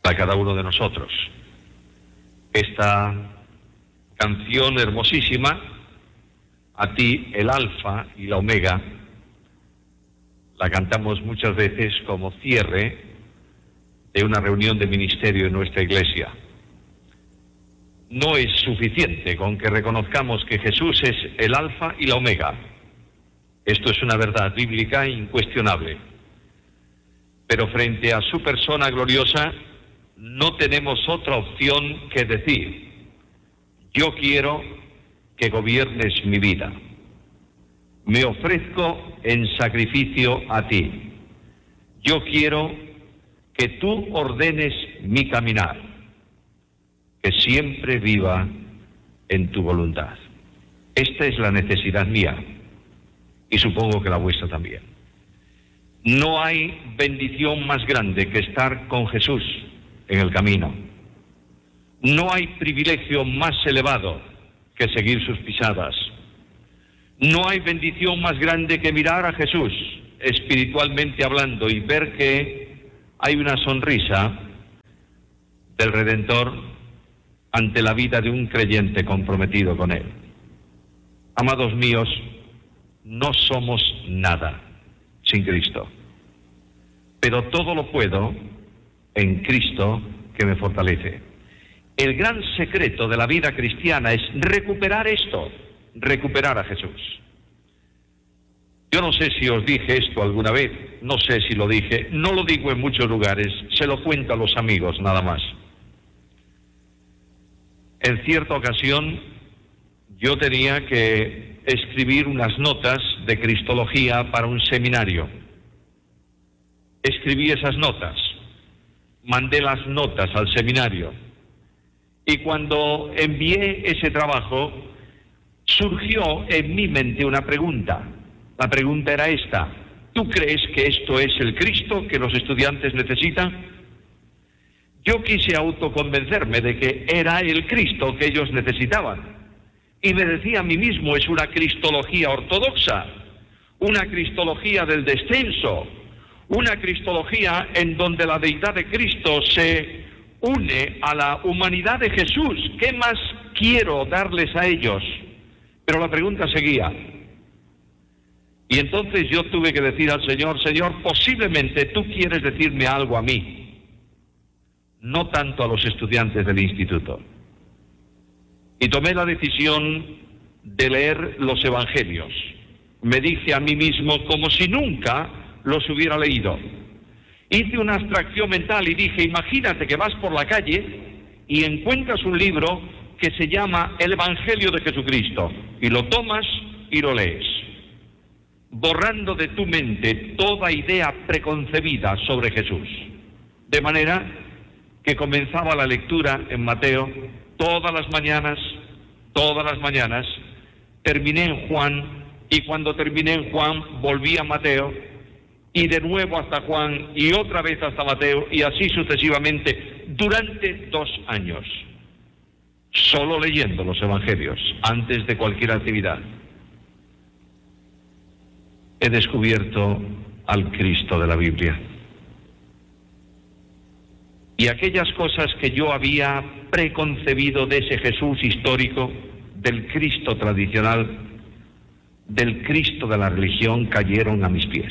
a cada uno de nosotros. Esta canción hermosísima, a ti el Alfa y la Omega, la cantamos muchas veces como cierre de una reunión de ministerio en nuestra iglesia. No es suficiente con que reconozcamos que Jesús es el Alfa y la Omega. Esto es una verdad bíblica incuestionable. Pero frente a su persona gloriosa, no tenemos otra opción que decir: yo quiero que gobiernes mi vida. Me ofrezco en sacrificio a ti. Yo quiero que tú ordenes mi caminar, que siempre viva en tu voluntad. Esta es la necesidad mía, y supongo que la vuestra también. No hay bendición más grande que estar con Jesús en el camino. No hay privilegio más elevado que seguir sus pisadas. No hay bendición más grande que mirar a Jesús, espiritualmente hablando, y ver que hay una sonrisa del Redentor ante la vida de un creyente comprometido con Él. Amados míos, no somos nada sin Cristo, pero todo lo puedo en Cristo que me fortalece. El gran secreto de la vida cristiana es recuperar esto, recuperar a Jesús. Yo no sé si os dije esto alguna vez, no sé si lo dije, no lo digo en muchos lugares, se lo cuento a los amigos nada más. En cierta ocasión yo tenía que escribir unas notas de cristología para un seminario. Escribí esas notas, mandé las notas al seminario, y cuando envié ese trabajo surgió en mi mente una pregunta. La pregunta era esta: ¿tú crees que esto es el Cristo que los estudiantes necesitan? Yo quise autoconvencerme de que era el Cristo que ellos necesitaban. Y me decía a mí mismo: es una cristología ortodoxa, una cristología del descenso, una cristología en donde la deidad de Cristo se une a la humanidad de Jesús. ¿Qué más quiero darles a ellos? Pero la pregunta seguía. Y entonces yo tuve que decir al Señor: Señor, posiblemente tú quieres decirme algo a mí, no tanto a los estudiantes del instituto. Y tomé la decisión de leer los evangelios. Me dije a mí mismo como si nunca los hubiera leído. Hice una abstracción mental y dije: imagínate que vas por la calle y encuentras un libro que se llama El Evangelio de Jesucristo, y lo tomas y lo lees, borrando de tu mente toda idea preconcebida sobre Jesús. De manera que comenzaba la lectura en Mateo todas las mañanas, terminé en Juan, y cuando terminé en Juan volví a Mateo, y de nuevo hasta Juan, y otra vez hasta Mateo, y así sucesivamente, durante 2 años, solo leyendo los evangelios, antes de cualquier actividad. He descubierto al Cristo de la Biblia. Y aquellas cosas que yo había preconcebido de ese Jesús histórico, del Cristo tradicional, del Cristo de la religión, cayeron a mis pies.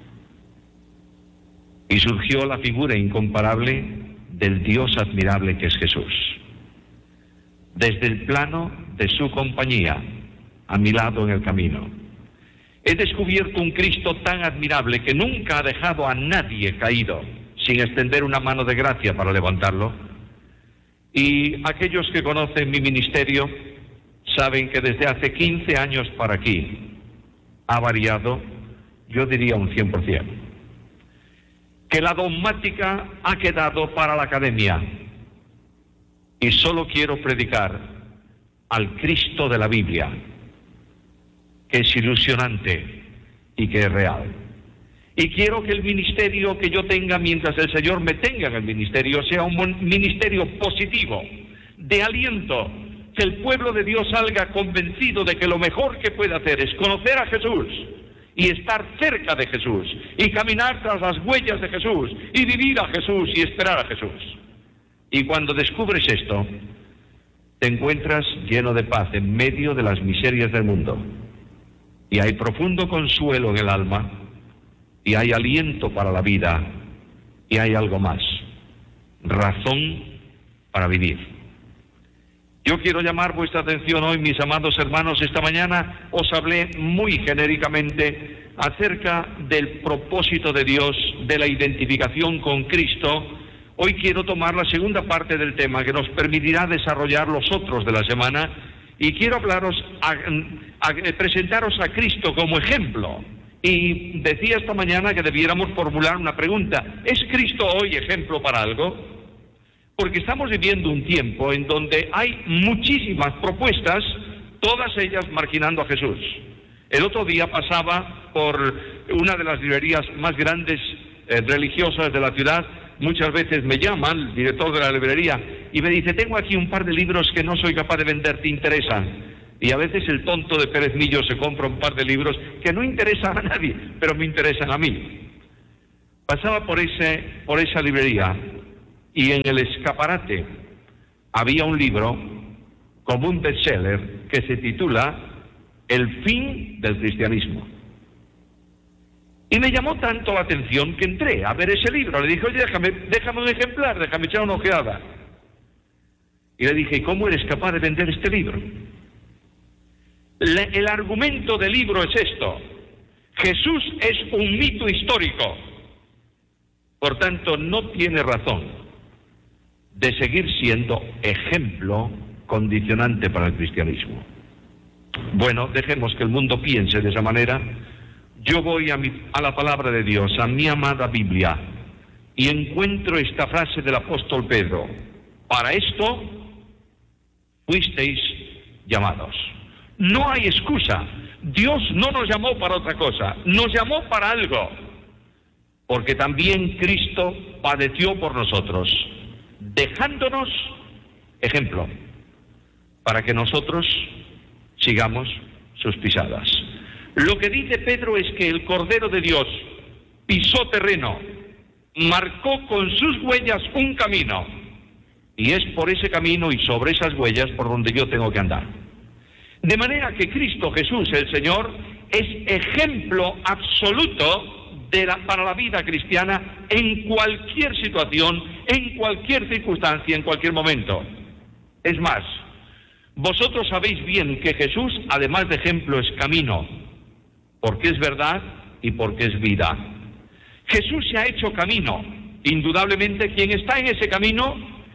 Y surgió la figura incomparable del Dios admirable que es Jesús. Desde el plano de su compañía, a mi lado en el camino, he descubierto un Cristo tan admirable que nunca ha dejado a nadie caído sin extender una mano de gracia para levantarlo. Y aquellos que conocen mi ministerio saben que desde hace 15 años para aquí ha variado, yo diría un 100%. Que la dogmática ha quedado para la academia, y solo quiero predicar al Cristo de la Biblia, que es ilusionante y que es real. Y quiero que el ministerio que yo tenga mientras el Señor me tenga en el ministerio sea un ministerio positivo, de aliento, que el pueblo de Dios salga convencido de que lo mejor que puede hacer es conocer a Jesús y estar cerca de Jesús y caminar tras las huellas de Jesús y vivir a Jesús y esperar a Jesús. Y cuando descubres esto, te encuentras lleno de paz en medio de las miserias del mundo. Y hay profundo consuelo en el alma, y hay aliento para la vida, y hay algo más, razón para vivir. Yo quiero llamar vuestra atención hoy, mis amados hermanos. Esta mañana os hablé muy genéricamente acerca del propósito de Dios, de la identificación con Cristo. Hoy quiero tomar la segunda parte del tema que nos permitirá desarrollar los otros de la semana, y quiero hablaros, presentaros a Cristo como ejemplo. Y decía esta mañana que debiéramos formular una pregunta: ¿es Cristo hoy ejemplo para algo? Porque estamos viviendo un tiempo en donde hay muchísimas propuestas, todas ellas marginando a Jesús. El otro día pasaba por una de las librerías más grandes religiosas de la ciudad. Muchas veces me llama el director de la librería y me dice: tengo aquí un par de libros que no soy capaz de vender, ¿te interesan? Y a veces el tonto de Pérez Millo se compra un par de libros que no interesan a nadie, pero me interesan a mí. Pasaba por esa librería y en el escaparate había un libro como un bestseller que se titula El fin del cristianismo. Y me llamó tanto la atención que entré a ver ese libro. Le dije: oye, déjame un ejemplar, déjame echar una ojeada. Y le dije: ¿cómo eres capaz de vender este libro? El argumento del libro es esto: Jesús es un mito histórico, por tanto no tiene razón de seguir siendo ejemplo condicionante para el cristianismo. Bueno, dejemos que el mundo piense de esa manera. Yo voy a la palabra de Dios, a mi amada Biblia, y encuentro esta frase del apóstol Pedro: para esto fuisteis llamados. No hay excusa. Dios no nos llamó para otra cosa, nos llamó para algo, porque también Cristo padeció por nosotros, dejándonos ejemplo, para que nosotros sigamos sus pisadas. Lo que dice Pedro es que el Cordero de Dios pisó terreno, marcó con sus huellas un camino, y es por ese camino y sobre esas huellas por donde yo tengo que andar. De manera que Cristo Jesús, el Señor, es ejemplo absoluto para la vida cristiana en cualquier situación, en cualquier circunstancia, en cualquier momento. Es más, vosotros sabéis bien que Jesús, además de ejemplo, es camino, porque es verdad y porque es vida. Jesús se ha hecho camino. Indudablemente quien está en ese camino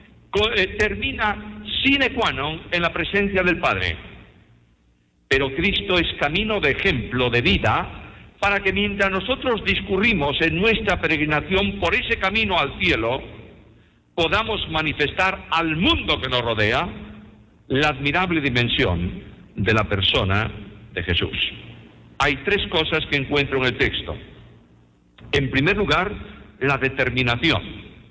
termina sine qua non en la presencia del Padre. Pero Cristo es camino de ejemplo, de vida, para que mientras nosotros discurrimos en nuestra peregrinación por ese camino al cielo, podamos manifestar al mundo que nos rodea la admirable dimensión de la persona de Jesús. Hay tres cosas que encuentro en el texto. En primer lugar, la determinación.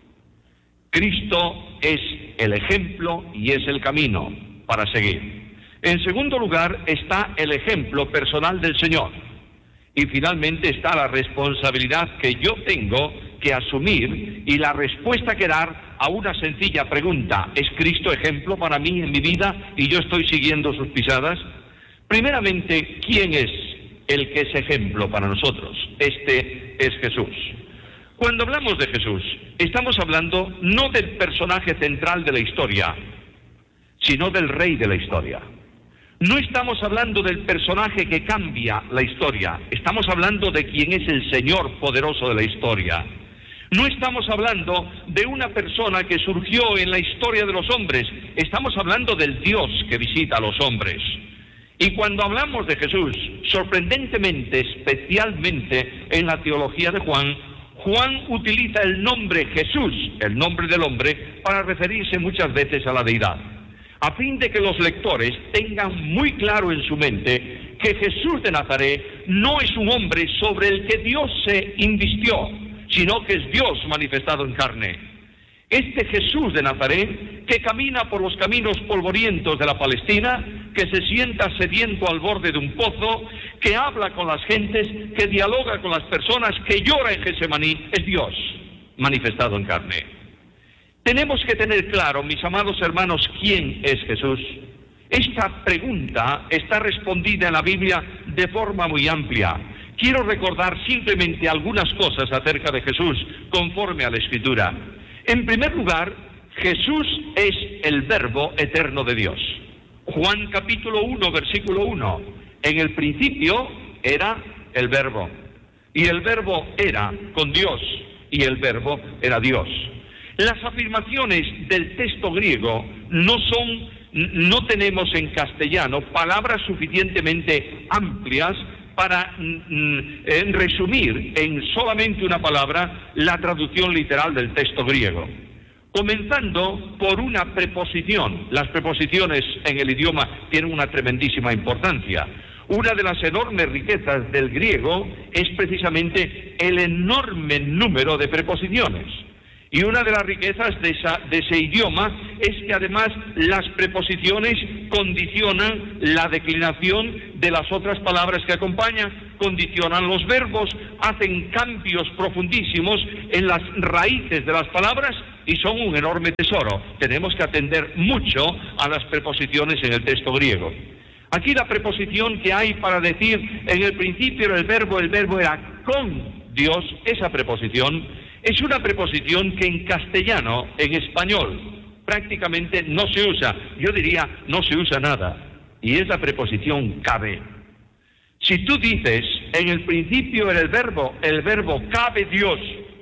Cristo es el ejemplo y es el camino para seguir. En segundo lugar está el ejemplo personal del Señor. Y finalmente está la responsabilidad que yo tengo que asumir y la respuesta que dar a una sencilla pregunta: ¿es Cristo ejemplo para mí en mi vida y yo estoy siguiendo sus pisadas? Primeramente, ¿quién es el que es ejemplo para nosotros? Este es Jesús. Cuando hablamos de Jesús, estamos hablando no del personaje central de la historia, sino del rey de la historia. No estamos hablando del personaje que cambia la historia, estamos hablando de quien es el Señor poderoso de la historia. No estamos hablando de una persona que surgió en la historia de los hombres, estamos hablando del Dios que visita a los hombres. Y cuando hablamos de Jesús, sorprendentemente, especialmente en la teología de Juan, Juan utiliza el nombre Jesús, el nombre del hombre, para referirse muchas veces a la deidad, a fin de que los lectores tengan muy claro en su mente que Jesús de Nazaret no es un hombre sobre el que Dios se invistió, sino que es Dios manifestado en carne. Este Jesús de Nazaret, que camina por los caminos polvorientos de la Palestina, que se sienta sediento al borde de un pozo, que habla con las gentes, que dialoga con las personas, que llora en Getsemaní, es Dios manifestado en carne. Tenemos que tener claro, mis amados hermanos, ¿quién es Jesús? Esta pregunta está respondida en la Biblia de forma muy amplia. Quiero recordar simplemente algunas cosas acerca de Jesús, conforme a la Escritura. En primer lugar, Jesús es el Verbo eterno de Dios. Juan capítulo 1, versículo 1. En el principio era el Verbo, y el Verbo era con Dios, y el Verbo era Dios. Las afirmaciones del texto griego no tenemos en castellano palabras suficientemente amplias para resumir en solamente una palabra la traducción literal del texto griego. Comenzando por una preposición. Las preposiciones en el idioma tienen una tremendísima importancia. Una de las enormes riquezas del griego es precisamente el enorme número de preposiciones. Y una de las riquezas de ese idioma es que además las preposiciones condicionan la declinación de las otras palabras que acompañan, condicionan los verbos, hacen cambios profundísimos en las raíces de las palabras y son un enorme tesoro. Tenemos que atender mucho a las preposiciones en el texto griego. Aquí la preposición que hay para decir en el principio era el verbo era con Dios, esa preposición es una preposición que en castellano, en español, prácticamente no se usa. Yo diría, no se usa nada. Y es la preposición cabe. Si tú dices, en el principio era el verbo cabe Dios,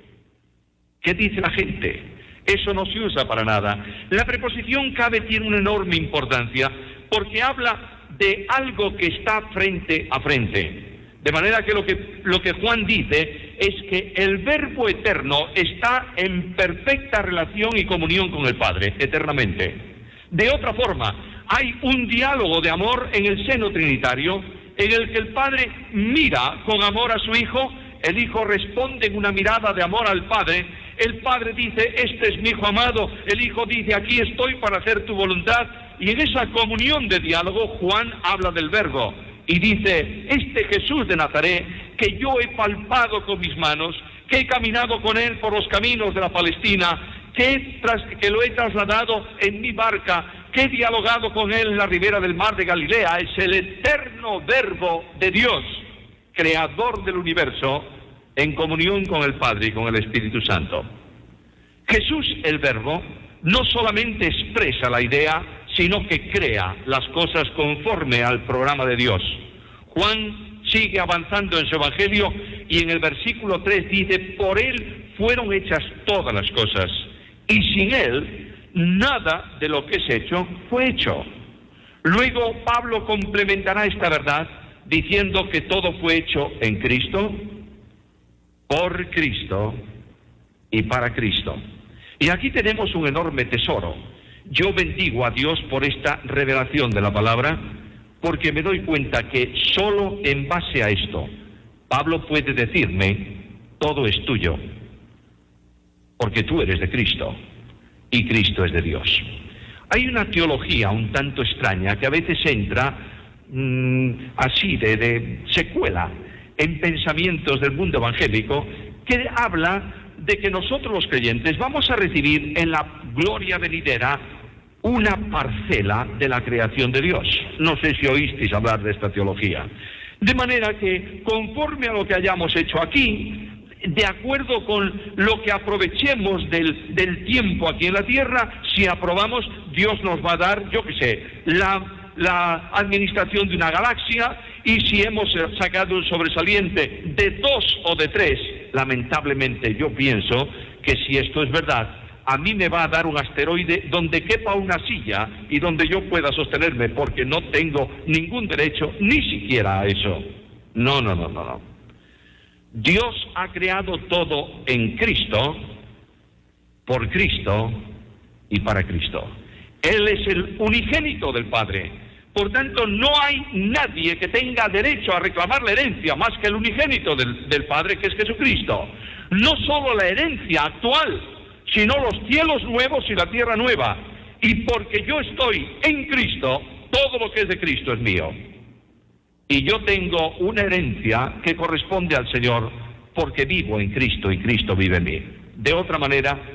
¿qué dice la gente? Eso no se usa para nada. La preposición cabe tiene una enorme importancia porque habla de algo que está frente a frente. De manera que lo que Juan dice es que el Verbo eterno está en perfecta relación y comunión con el Padre, eternamente. De otra forma, hay un diálogo de amor en el seno trinitario, en el que el Padre mira con amor a su Hijo, el Hijo responde en una mirada de amor al Padre, el Padre dice, este es mi Hijo amado, el Hijo dice, aquí estoy para hacer tu voluntad, y en esa comunión de diálogo Juan habla del Verbo. Y dice, este Jesús de Nazaret, que yo he palpado con mis manos, que he caminado con él por los caminos de la Palestina, que lo he trasladado en mi barca, que he dialogado con él en la ribera del mar de Galilea, es el eterno Verbo de Dios, creador del universo, en comunión con el Padre y con el Espíritu Santo. Jesús, el Verbo, no solamente expresa la idea, sino que crea las cosas conforme al programa de Dios. Juan sigue avanzando en su Evangelio y en el versículo 3 dice, por él fueron hechas todas las cosas, y sin él nada de lo que es hecho fue hecho. Luego Pablo complementará esta verdad diciendo que todo fue hecho en Cristo, por Cristo y para Cristo. Y aquí tenemos un enorme tesoro. Yo bendigo a Dios por esta revelación de la palabra, porque me doy cuenta que solo en base a esto, Pablo puede decirme, todo es tuyo, porque tú eres de Cristo, y Cristo es de Dios. Hay una teología un tanto extraña que a veces entra así, se cuela en pensamientos del mundo evangélico, que habla de que nosotros los creyentes vamos a recibir en la gloria venidera una parcela de la creación de Dios. No sé si oísteis hablar de esta teología. De manera que, conforme a lo que hayamos hecho aquí, de acuerdo con lo que aprovechemos del tiempo aquí en la tierra, si aprobamos, Dios nos va a dar, yo qué sé, la administración de una galaxia, y si hemos sacado un sobresaliente de 2 o de 3, lamentablemente yo pienso que si esto es verdad, a mí me va a dar un asteroide donde quepa una silla y donde yo pueda sostenerme, porque no tengo ningún derecho ni siquiera a eso. No. Dios ha creado todo en Cristo, por Cristo y para Cristo. Él es el unigénito del Padre. Por tanto, no hay nadie que tenga derecho a reclamar la herencia más que el unigénito del Padre, que es Jesucristo. No solo la herencia actual, sino los cielos nuevos y la tierra nueva. Y porque yo estoy en Cristo, todo lo que es de Cristo es mío. Y yo tengo una herencia que corresponde al Señor, porque vivo en Cristo y Cristo vive en mí. De otra manera,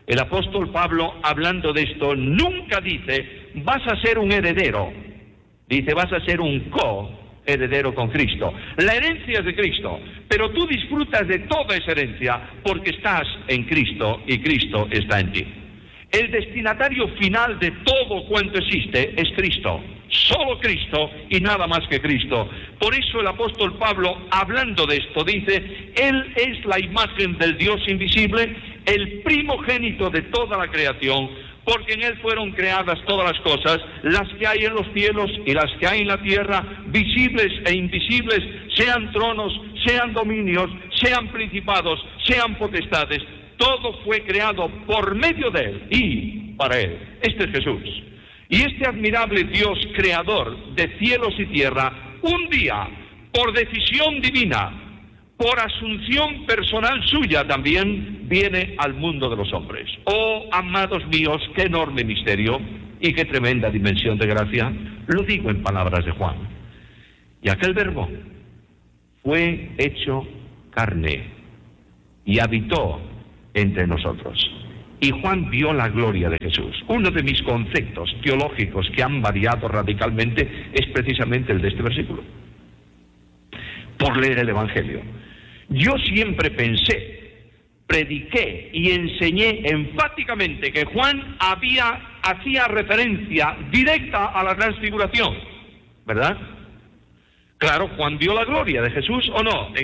El apóstol Pablo, hablando de esto, nunca dice, vas a ser un heredero. Dice, vas a ser un coheredero con Cristo. La herencia es de Cristo, pero tú disfrutas de toda esa herencia porque estás en Cristo y Cristo está en ti. El destinatario final de todo cuanto existe es Cristo. Solo Cristo y nada más que Cristo. Por eso el apóstol Pablo, hablando de esto, dice, Él es la imagen del Dios invisible, el primogénito de toda la creación, porque en Él fueron creadas todas las cosas, las que hay en los cielos y las que hay en la tierra, visibles e invisibles, sean tronos, sean dominios, sean principados, sean potestades. Todo fue creado por medio de Él y para Él. Este es Jesús. Y este admirable Dios creador de cielos y tierra, un día, por decisión divina, por asunción personal suya también, viene al mundo de los hombres. Oh, amados míos, qué enorme misterio y qué tremenda dimensión de gracia. Lo digo en palabras de Juan. Y aquel verbo fue hecho carne y habitó entre nosotros. Y Juan vio la gloria de Jesús. Uno de mis conceptos teológicos que han variado radicalmente es precisamente el de este versículo. Por leer el Evangelio. Yo siempre pensé, prediqué y enseñé enfáticamente que Juan hacía referencia directa a la transfiguración, ¿verdad? Claro, Juan vio la gloria de Jesús, ¿o no?